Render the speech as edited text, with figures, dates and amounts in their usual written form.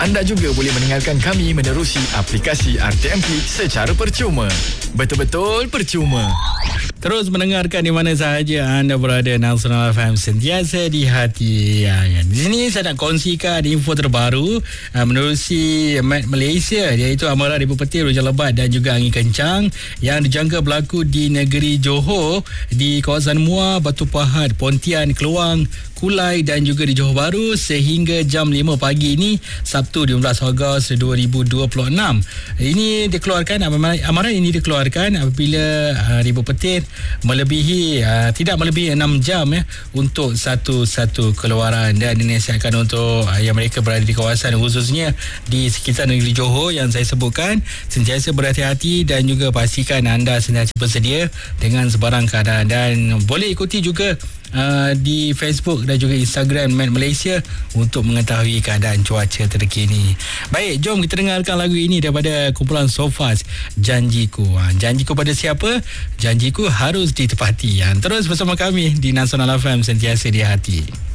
Anda juga boleh mendengarkan kami menerusi aplikasi RTM Klik secara percuma. Betul-betul percuma. Terus mendengarkan di mana sahaja anda berada. Nasional FM sentiasa di hati. Di sini saya nak kongsikan info terbaru menerusi Met Malaysia, iaitu amaran ribu petir, hujan lebat dan juga angin kencang yang dijangka berlaku di negeri Johor, di kawasan Muar, Batu Pahat, Pontian, Keluang, Kulai dan juga di Johor Bahru sehingga jam 5 pagi ini, Sabtu 15 Ogos 2026. Ini dikeluarkan, amaran ini dikeluarkan apabila ribu petir tidak melebihi 6 jam untuk satu keluaran, dan dinasihatkan untuk yang mereka berada di kawasan khususnya di sekitar negeri Johor yang saya sebutkan, sentiasa berhati-hati dan juga pastikan anda sentiasa bersedia dengan sebarang keadaan, dan boleh ikuti juga di Facebook dan juga Instagram Met Malaysia untuk mengetahui keadaan cuaca terkini. Baik, jom kita dengarkan lagu ini daripada kumpulan Sofas, Janjiku. Janjiku pada siapa? Janjiku harus ditepati. Terus bersama kami di Nasional FM sentiasa di hati.